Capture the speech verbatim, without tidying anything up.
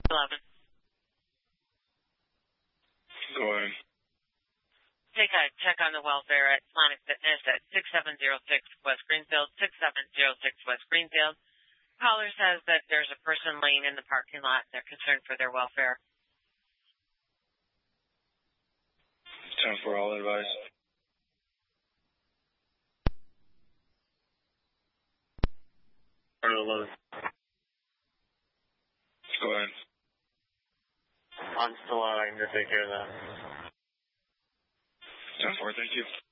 eleven. Go ahead. Take a check on the welfare at Planet Fitness at six seven zero six West Greenfield, six seven zero six West Greenfield. Caller says that there's a person laying in the parking lot. They're concerned for their welfare. ten four, all advice. eleven. Go ahead. I'm still out. I can go take care of that. ten four, thank you.